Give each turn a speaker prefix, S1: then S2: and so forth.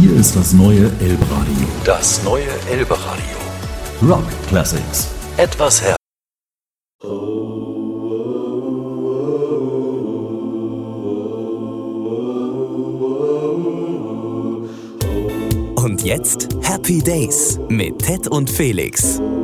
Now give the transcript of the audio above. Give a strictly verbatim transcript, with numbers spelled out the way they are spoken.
S1: Hier ist das neue Elbe-Radio.
S2: Das neue Elbe-Radio.
S1: Rock Classics.
S2: Etwas her.
S3: Und jetzt Happy Days mit Ted und Felix.